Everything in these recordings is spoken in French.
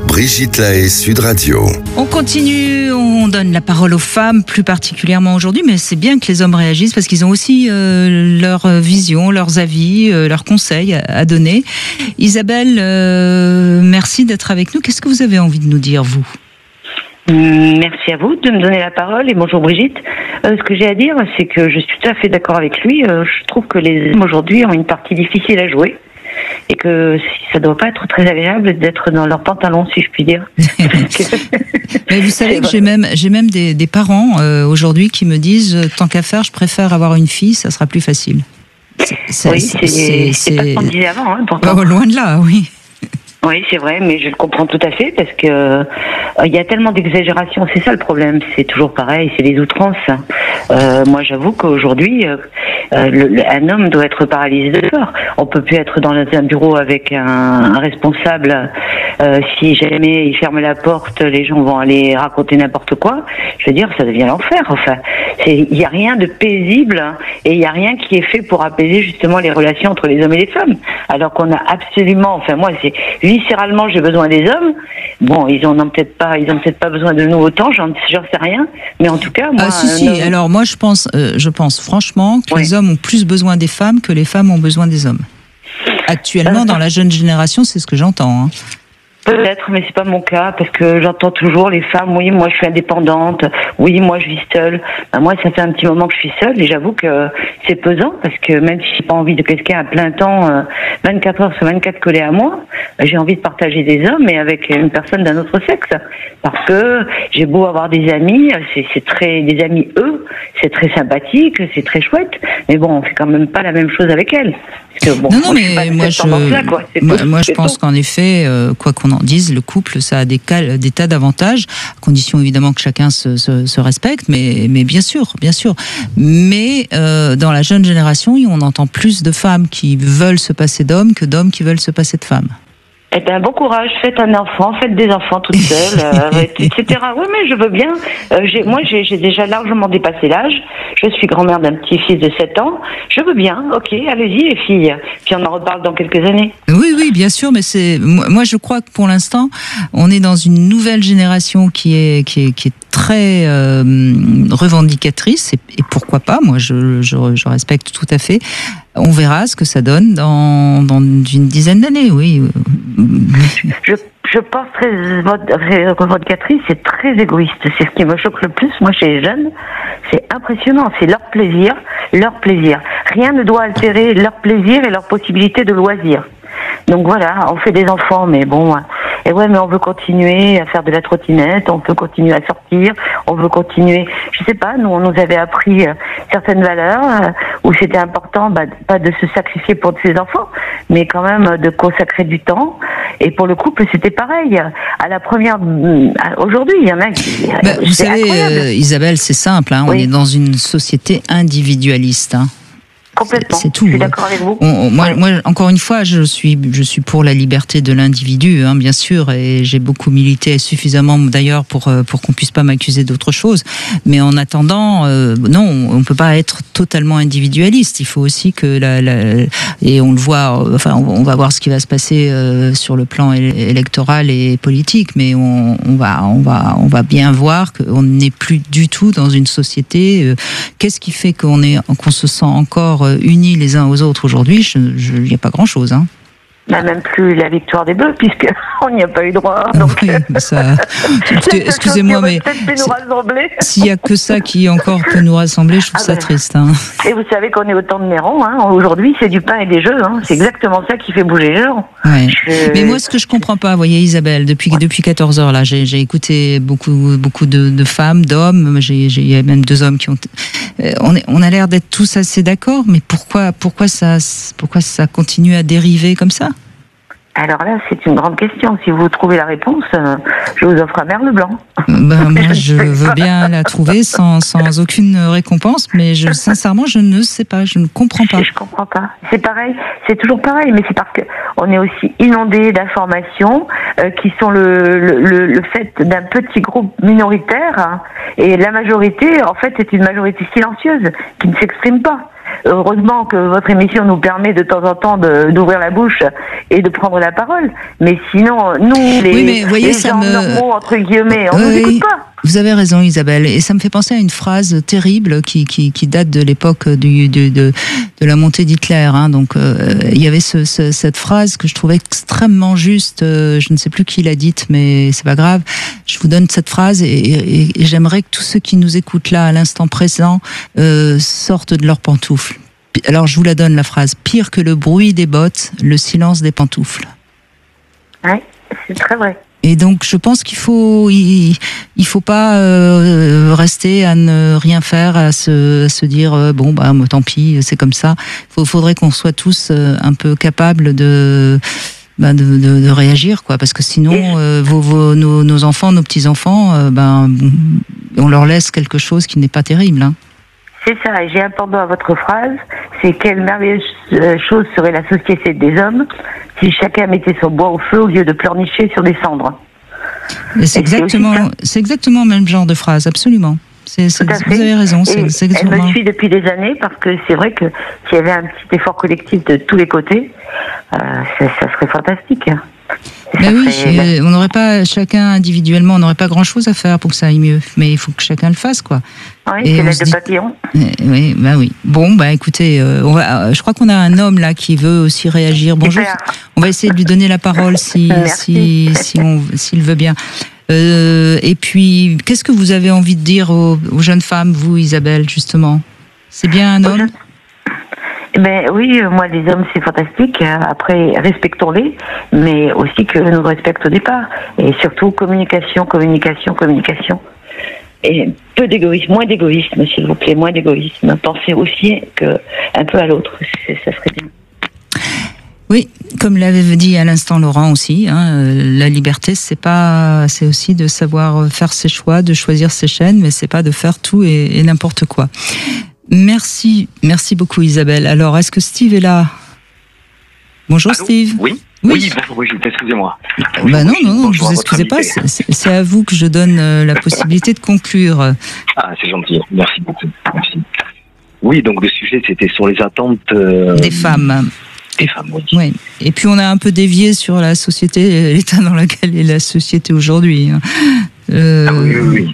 Brigitte Lahaie, Sud Radio. On continue, on donne la parole aux femmes, plus particulièrement aujourd'hui, mais c'est bien que les hommes réagissent parce qu'ils ont aussi leur vision, leurs avis, leurs conseils à donner. Isabelle, merci d'être avec nous. Qu'est-ce que vous avez envie de nous dire, vous ? Merci à vous de me donner la parole et bonjour Brigitte. Ce que j'ai à dire, c'est que je suis tout à fait d'accord avec lui. Je trouve que les hommes aujourd'hui ont une partie difficile à jouer et que ça ne doit pas être très agréable d'être dans leurs pantalons, si je puis dire. Mais vous savez que j'ai même des parents aujourd'hui qui me disent tant qu'à faire, je préfère avoir une fille, ça sera plus facile. C'est pas ce qu'on disait avant, hein, pourtant. Oh, loin de là, oui. Oui, c'est vrai, mais je le comprends tout à fait parce que il y a tellement d'exagération. C'est ça le problème. C'est toujours pareil. C'est les outrances. Moi, j'avoue qu'aujourd'hui, un homme doit être paralysé de peur. On peut plus être dans un bureau avec un responsable. Si jamais il ferme la porte, les gens vont aller raconter n'importe quoi. Je veux dire, ça devient l'enfer. Enfin, il y a rien de paisible et il y a rien qui est fait pour apaiser justement les relations entre les hommes et les femmes. Alors qu'on a absolument, enfin moi, c'est viscéralement, j'ai besoin des hommes. Bon, ils ont peut-être pas besoin de nous autant, j'en sais rien. Mais en tout cas, moi. Ah, si. Alors moi, je pense franchement que les hommes ont plus besoin des femmes que les femmes ont besoin des hommes. Actuellement, dans la jeune génération, c'est ce que j'entends. Hein. Peut-être, mais c'est pas mon cas, parce que j'entends toujours les femmes, oui, moi je suis indépendante, oui, moi je vis seule. Ben, moi, ça fait un petit moment que je suis seule, et j'avoue que c'est pesant, parce que même si j'ai pas envie de quelqu'un à plein temps, 24 heures sur 24 collé à moi, j'ai envie de partager des hommes, et avec une personne d'un autre sexe. Parce que j'ai beau avoir des amis, des amis c'est très sympathique, c'est très chouette, mais bon, on fait quand même pas la même chose avec elles. Parce que, bon, moi je pense qu'en effet, quoi qu'on en dise, le couple, ça a des tas d'avantages, à condition évidemment que chacun se respecte, mais bien sûr. Mais dans la jeune génération, on entend plus de femmes qui veulent se passer d'hommes que d'hommes qui veulent se passer de femmes. Eh ben, bon courage, faites un enfant, faites des enfants toute seule, etc. Oui, mais je veux bien. J'ai déjà largement dépassé l'âge. Je suis grand-mère d'un petit-fils de 7 ans. Je veux bien. Ok, allez-y les filles. Puis on en reparle dans quelques années. Oui, bien sûr, mais moi je crois que pour l'instant, on est dans une nouvelle génération qui est très revendicatrice et pourquoi pas. Moi, je respecte tout à fait. On verra ce que ça donne dans une dizaine d'années, oui. Je pense très revendicatrice, c'est très égoïste. C'est ce qui me choque le plus, moi, chez les jeunes. C'est impressionnant, c'est leur plaisir. Rien ne doit altérer leur plaisir et leur possibilité de loisir. Donc voilà, on fait des enfants, mais bon... Et ouais, mais on veut continuer à faire de la trottinette, on peut continuer à sortir, on veut continuer... Je sais pas, nous, on nous avait appris certaines valeurs où c'était important, pas de se sacrifier pour ses enfants, mais quand même de consacrer du temps. Et pour le couple, c'était pareil. À la première... Aujourd'hui, il y en a qui... vous savez, Isabelle, c'est simple, hein, on est dans une société individualiste, hein. Complètement. C'est tout. Je suis d'accord avec vous. Moi, encore une fois, je suis pour la liberté de l'individu, hein, bien sûr, et j'ai beaucoup milité suffisamment d'ailleurs pour qu'on puisse pas m'accuser d'autre chose. Mais en attendant, non, on peut pas être totalement individualiste. Il faut aussi que et on le voit. Enfin, on va voir ce qui va se passer sur le plan électoral et politique, mais on va bien voir qu'on n'est plus du tout dans une société. Qu'est-ce qui fait qu'on se sent encore unis les uns aux autres aujourd'hui? Il n'y a pas grand-chose. Hein. Même plus la victoire des Bleus, puisqu'on n'y a pas eu droit. Donc... Oui, ça... Excusez-moi, mais s'il n'y a que ça qui encore peut nous rassembler, je trouve ça triste. Hein. Et vous savez qu'on est au temps de Néron. Hein. Aujourd'hui, c'est du pain et des jeux. Hein. C'est exactement ça qui fait bouger les gens. Ouais. Mais moi, ce que je comprends pas, vous voyez, Isabelle, depuis 14 heures, là, j'ai écouté beaucoup de femmes, d'hommes. Il y a même 2 hommes qui ont... On a l'air d'être tous assez d'accord, mais pourquoi ça continue à dériver comme ça? Alors là, c'est une grande question. Si vous trouvez la réponse, je vous offre un merle blanc. Moi, je veux bien la trouver sans aucune récompense, mais sincèrement, je ne sais pas, je ne comprends pas. Je comprends pas. C'est pareil, c'est toujours pareil, mais c'est parce que on est aussi inondé d'informations qui sont le fait d'un petit groupe minoritaire, hein, et la majorité, en fait, est une majorité silencieuse qui ne s'exprime pas. heureusement que votre émission nous permet de temps en temps d'ouvrir la bouche et de prendre la parole. Mais sinon, nous, les gens normaux, entre guillemets, on nous écoute pas. Vous avez raison, Isabelle, et ça me fait penser à une phrase terrible qui date de l'époque de la montée d'Hitler. Hein. Donc, il y avait cette phrase que je trouvais extrêmement juste. Je ne sais plus qui l'a dite, mais c'est pas grave. Je vous donne cette phrase et j'aimerais que tous ceux qui nous écoutent là à l'instant présent sortent de leurs pantoufles. Alors, je vous la donne la phrase. Pire que le bruit des bottes, le silence des pantoufles. Oui, c'est très vrai. Et donc, je pense qu'il faut pas rester à ne rien faire, à se dire bon bah tant pis, c'est comme ça. Faudrait qu'on soit tous un peu capables de réagir, quoi, parce que sinon nos enfants, nos petits enfants, on leur laisse quelque chose qui n'est pas terrible. Hein. C'est ça, et j'ai un pendant à votre phrase, c'est quelle merveilleuse chose serait la société des hommes si chacun mettait son bois au feu au lieu de pleurnicher sur des cendres. Et c'est exactement le même genre de phrase, absolument. Vous avez raison. Elle me suit depuis des années parce que c'est vrai que s'il y avait un petit effort collectif de tous les côtés, ça serait fantastique. Ben oui, on n'aurait pas chacun individuellement, on n'aurait pas grand-chose à faire pour que ça aille mieux. Mais il faut que chacun le fasse, quoi. Oui, c'est l'aide de papillon. Oui, ben oui. Bon, écoutez, je crois qu'on a un homme là qui veut aussi réagir. Bonjour. Super. On va essayer de lui donner la parole s'il veut bien. Et puis, qu'est-ce que vous avez envie de dire aux jeunes femmes, vous, Isabelle, justement? C'est bien un homme? Oui, moi, les hommes, c'est fantastique. Après, respectons-les, mais aussi que nous respectent au départ. Et surtout, communication. Et moins d'égoïsme, s'il vous plaît, moins d'égoïsme. Pensez aussi un peu à l'autre, ça serait bien. Oui, comme l'avait dit à l'instant Laurent aussi, la liberté, c'est aussi de savoir faire ses choix, de choisir ses chaînes, mais c'est pas de faire tout et n'importe quoi. Merci beaucoup Isabelle. Alors, est-ce que Steve est là? Bonjour. Allô, Steve. Oui, bonjour Brigitte, excusez-moi. Non, je vous excusez pas, c'est à vous que je donne la possibilité de conclure. Ah, c'est gentil, merci beaucoup. Merci. Oui, donc le sujet c'était sur les attentes des femmes. Des femmes, oui. Oui. Et puis on a un peu dévié sur la société, l'état dans lequel est la société aujourd'hui. Oui.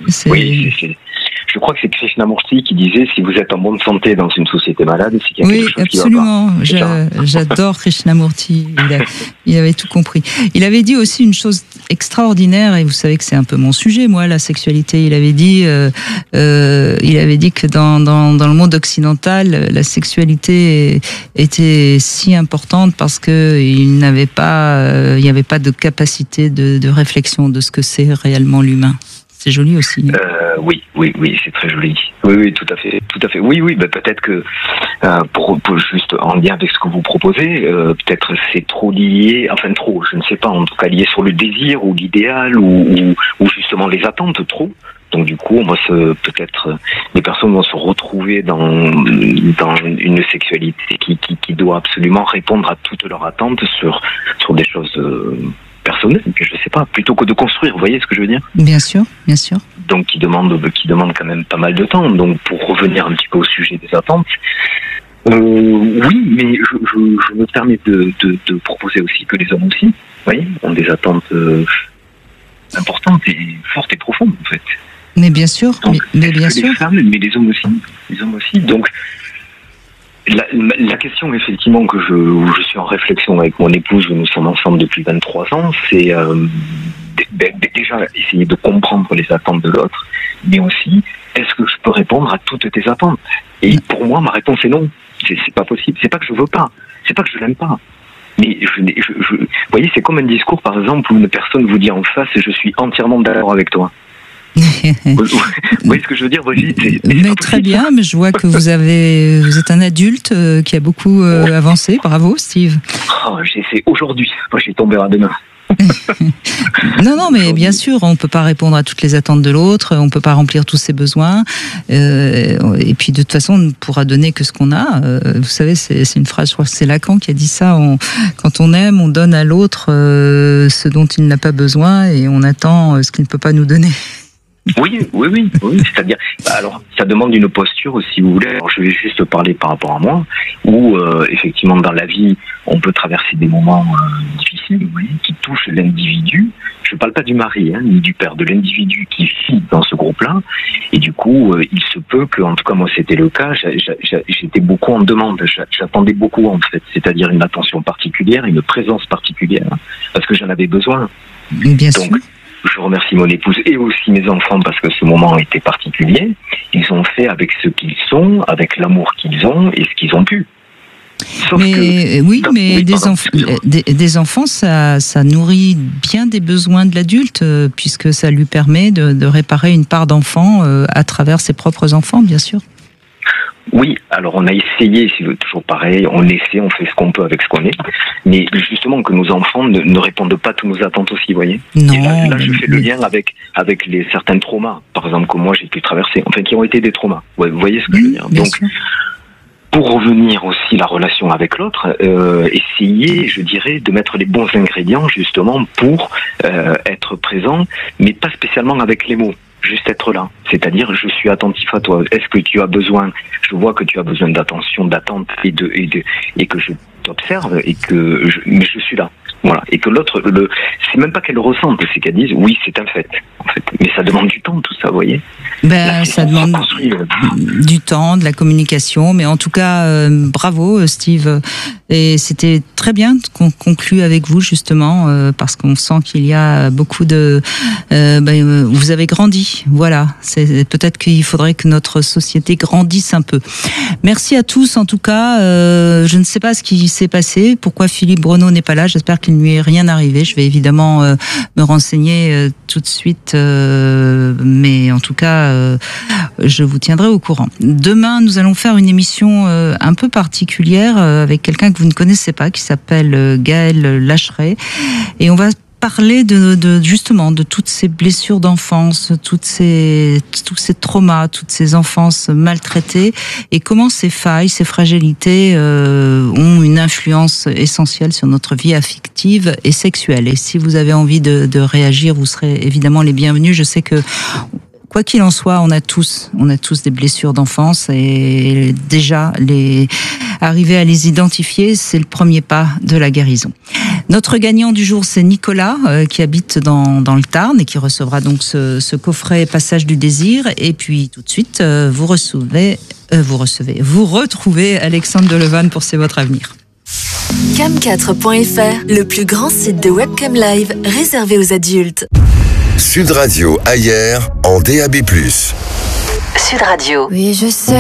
Je crois que c'est Krishnamurti qui disait si vous êtes en bonne santé dans une société malade, c'est qu'il y a quelque chose absolument. Qui va pas. J'adore Krishnamurti. Il avait tout compris. Il avait dit aussi une chose extraordinaire, et vous savez que c'est un peu mon sujet, moi, la sexualité. Il avait dit que dans le monde occidental, la sexualité était si importante parce que il n'y avait pas de capacité de réflexion de ce que c'est réellement l'humain. C'est joli aussi. Oui, c'est très joli. Oui, tout à fait. Oui, peut-être que pour juste en lien avec ce que vous proposez, peut-être c'est trop lié, je ne sais pas, en tout cas lié sur le désir ou l'idéal ou justement les attentes trop. Donc du coup, peut-être les personnes vont se retrouver dans une sexualité qui doit absolument répondre à toutes leurs attentes sur des choses personnelles, je sais pas, plutôt que de construire, vous voyez ce que je veux dire? Bien sûr. Donc qui demande quand même pas mal de temps. Donc pour revenir un petit peu au sujet des attentes, oui, mais je me permets de proposer aussi que les hommes aussi, vous voyez, ont des attentes importantes et fortes et profondes en fait. Mais bien sûr, donc, mais bien sûr. Les femmes, mais les hommes aussi. Donc la question effectivement où je suis en réflexion avec mon épouse, où nous sommes ensemble depuis 23 ans, c'est déjà essayer de comprendre les attentes de l'autre, mais aussi est-ce que je peux répondre à toutes tes attentes? Et pour moi, ma réponse est non. C'est pas possible. C'est pas que je veux pas. C'est pas que je l'aime pas. Mais vous voyez, c'est comme un discours, par exemple, où une personne vous dit en face, je suis entièrement d'accord avec toi. Vous voyez ce que je veux dire, Brigitte? Mais très bien, mais je vois que vous êtes un adulte qui a beaucoup avancé. Bravo, Steve. C'est aujourd'hui. Moi, j'ai tombé à demain. Non, mais bien sûr, on peut pas répondre à toutes les attentes de l'autre, on peut pas remplir tous ses besoins, et puis de toute façon, on ne pourra donner que ce qu'on a. Vous savez, c'est une phrase, je crois que c'est Lacan qui a dit ça. Quand on aime, on donne à l'autre ce dont il n'a pas besoin, et on attend ce qu'il ne peut pas nous donner. Oui. C'est-à-dire, alors, ça demande une posture, si vous voulez. Alors, je vais juste parler par rapport à moi, où effectivement, dans la vie, on peut traverser des moments difficiles, vous voyez, qui touchent l'individu. Je ne parle pas du mari, ni du père, de l'individu qui vit dans ce groupe-là. Et du coup, il se peut que, en tout cas, moi, c'était le cas. J'étais beaucoup en demande. J'attendais beaucoup, en fait. C'est-à-dire une attention particulière, une présence particulière, parce que j'en avais besoin. Bien sûr. Donc, je remercie mon épouse et aussi mes enfants parce que ce moment était particulier. Ils ont fait avec ce qu'ils sont, avec l'amour qu'ils ont et ce qu'ils ont pu. Sauf des enfants, ça nourrit bien des besoins de l'adulte, puisque ça lui permet de réparer une part d'enfant à travers ses propres enfants, bien sûr. Oui, alors on a essayé, c'est toujours pareil, on essaie, on fait ce qu'on peut avec ce qu'on est, mais justement que nos enfants ne répondent pas à toutes nos attentes aussi, vous voyez. Non, et là je fais le lien avec certains traumas, par exemple, que moi j'ai pu traverser, enfin qui ont été des traumas, ouais, vous voyez ce que je veux dire. Donc, sûr. Pour revenir aussi la relation avec l'autre, essayer, je dirais, de mettre les bons ingrédients justement pour être présent, mais pas spécialement avec les mots. Juste être là, c'est-à-dire je suis attentif à toi. Est-ce que tu as besoin? Je vois que tu as besoin d'attention, d'attente et que je t'observe mais je suis là. Voilà. Et que l'autre, c'est même pas qu'elle le ressente, c'est qu'elle dise oui, c'est un fait. En fait. Mais ça demande du temps, tout ça, vous voyez. Ça demande du temps, de la communication, mais en tout cas, bravo Steve. Et c'était très bien qu'on conclue avec vous justement, parce qu'on sent qu'il y a beaucoup de... vous avez grandi, voilà. C'est peut-être qu'il faudrait que notre société grandisse un peu. Merci à tous en tout cas. Je ne sais pas ce qui s'est passé, pourquoi Philippe Bruneau n'est pas là. J'espère qu'il ne lui est rien arrivé. Je vais évidemment me renseigner tout de suite, mais en tout cas, je vous tiendrai au courant. Demain, nous allons faire une émission un peu particulière avec quelqu'un que vous ne connaissez pas, qui s'appelle Gaël Lacheret, et on va parler justement de toutes ces blessures d'enfance, tous ces traumas, toutes ces enfances maltraitées, et comment ces failles, ces fragilités ont une influence essentielle sur notre vie affective et sexuelle. Et si vous avez envie de réagir, vous serez évidemment les bienvenus. Je sais que quoi qu'il en soit, on a tous des blessures d'enfance, et déjà arriver à les identifier, c'est le premier pas de la guérison. Notre gagnant du jour, c'est Nicolas, qui habite dans le Tarn et qui recevra donc ce coffret Passage du désir. Et puis tout de suite, vous retrouvez Alexandre Delevanne pour C'est votre avenir. Cam4.fr, le plus grand site de webcam live réservé aux adultes. Sud Radio Ayer en DAB+. Sud Radio. Oui, je sais.